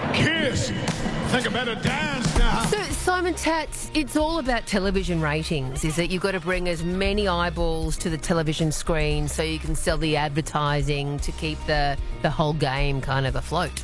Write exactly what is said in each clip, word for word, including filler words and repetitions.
Kiss. Think I better dance now. So, Simon Tats, it's all about television ratings, is it? You've got to bring as many eyeballs to the television screen so you can sell the advertising to keep the, the whole game kind of afloat.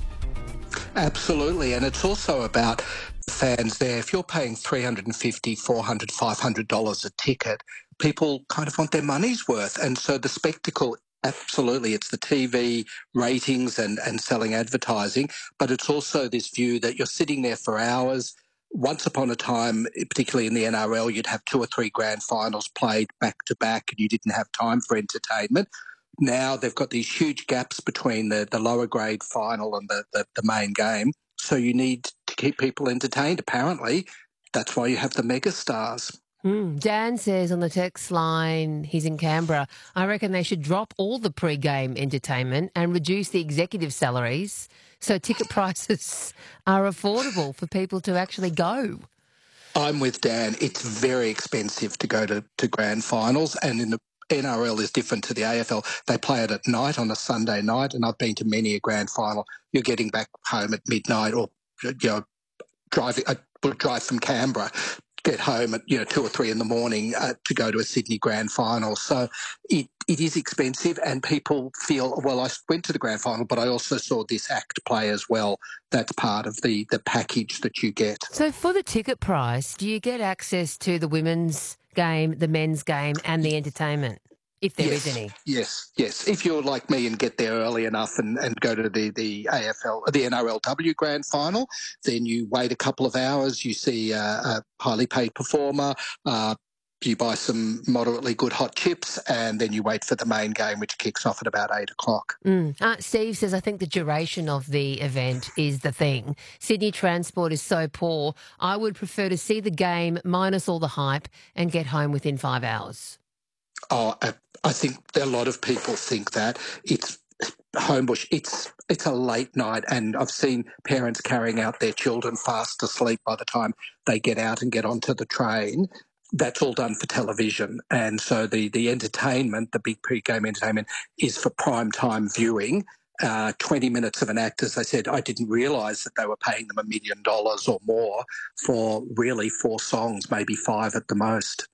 Absolutely, and it's also about the fans there. If you're paying three hundred fifty dollars, four hundred dollars, five hundred dollars a ticket, people kind of want their money's worth. And so the spectacle, absolutely, it's the T V ratings and, and selling advertising, but it's also this view that you're sitting there for hours. Once upon a time, particularly in the N R L, you'd have two or three grand finals played back to back and you didn't have time for entertainment. Now they've got these huge gaps between the, the lower grade final and the, the, the main game. So you need to keep people entertained, apparently. That's why you have the mega stars. Mm. Dan says on the text line, he's in Canberra, I reckon they should drop all the pre-game entertainment and reduce the executive salaries so ticket prices are affordable for people to actually go. I'm with Dan. It's very expensive to go to, to grand finals, and in the N R L is different to the A F L. They play it at night on a Sunday night, and I've been to many a grand final. You're getting back home at midnight, or you know, driving. I would drive from Canberra, get home at you know two or three in the morning uh, to go to a Sydney grand final. So it it is expensive, and people feel, well, I went to the grand final, but I also saw this act play as well. That's part of the the package that you get. So for the ticket price, do you get access to the women's game, the men's game, and the entertainment, if there yes, is any? Yes, yes. If you're like me and get there early enough and, and go to the, the A F L, the N R L W grand final, then you wait a couple of hours, you see a, a highly paid performer, uh, you buy some moderately good hot chips, and then you wait for the main game, which kicks off at about eight o'clock. Mm. Uh, Steve says, I think the duration of the event is the thing. Sydney transport is so poor, I would prefer to see the game minus all the hype and get home within five hours. Oh, I, I think a lot of people think that. It's Homebush, it's it's a late night, and I've seen parents carrying out their children fast asleep by the time they get out and get onto the train. That's all done for television. And so the, the entertainment, the big pre-game entertainment, is for prime time viewing. Uh, twenty minutes of an act, as I said, I didn't realise that they were paying them a million dollars or more for really four songs, maybe five at the most.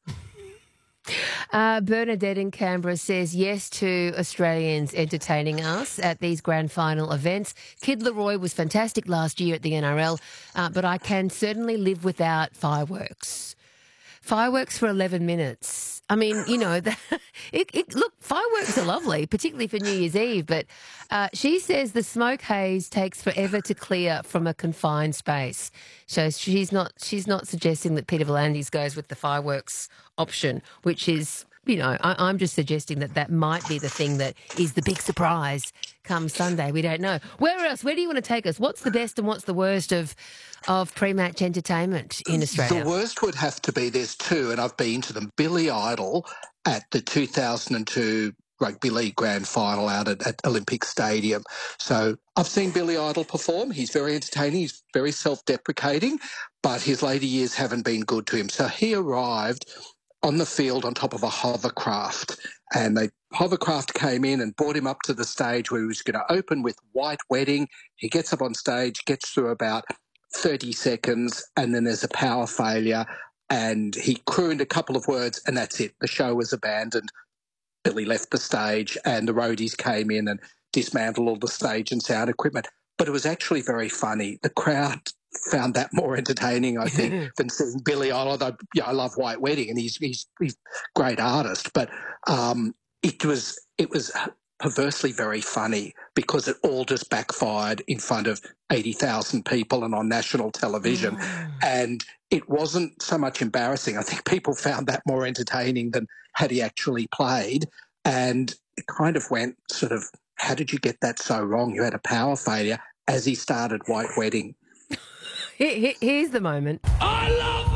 Uh, Bernadette in Canberra says yes to Australians entertaining us at these grand final events. Kid Leroy was fantastic last year at the N R L, uh, but I can certainly live without fireworks. Fireworks for eleven minutes. I mean, you know, the, it, it, look, fireworks are lovely, particularly for New Year's Eve, but uh, she says the smoke haze takes forever to clear from a confined space. So she's not she's not suggesting that Peter V'landys goes with the fireworks option, which is, you know, I, I'm just suggesting that that might be the thing that is the big surprise come Sunday. We don't know. Where else? Where do you want to take us? What's the best and what's the worst of of pre-match entertainment in Australia? The worst would have to be, there's two, and I've been to them. Billy Idol at the two thousand two Rugby League Grand Final out at, at Olympic Stadium. So I've seen Billy Idol perform. He's very entertaining. He's very self-deprecating, but his later years haven't been good to him. So he arrived on the field on top of a hovercraft, and the hovercraft came in and brought him up to the stage where he was going to open with White Wedding. He gets up on stage, gets through about thirty seconds, and then there's a power failure, and he crooned a couple of words, and that's it. The show was abandoned. Billy left the stage, and the roadies came in and dismantled all the stage and sound equipment. But it was actually very funny. The crowd found that more entertaining, I think, than seeing Billy Idol. Although, yeah, I love White Wedding, and he's he's, he's a great artist. But um, it was it was perversely very funny because it all just backfired in front of eighty thousand people and on national television. Mm. And it wasn't so much embarrassing. I think people found that more entertaining than had he actually played. And it kind of went sort of, how did you get that so wrong? You had a power failure as he started White Wedding. Here, here's the moment. I love